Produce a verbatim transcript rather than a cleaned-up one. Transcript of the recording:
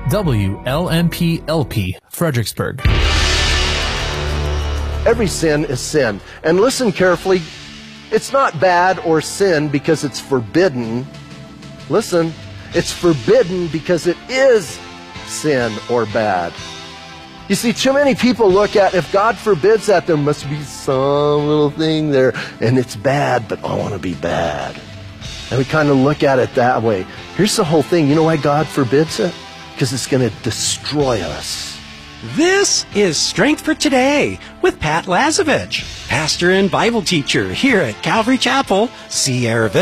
W L M P L P, Fredericksburg. Every sin is sin. And listen carefully, it's not bad or sin because it's forbidden. Listen, it's forbidden because it is sin or bad. You see, too many people look at, if God forbids that, there must be some little thing there, and it's bad, but I want to be bad. And we kind of look at it that way. Here's the whole thing. You know why God forbids it? Because it's going to destroy us. This is Strength for Today with Pat Lazovich, pastor and Bible teacher here at Calvary Chapel, Sierra Vista.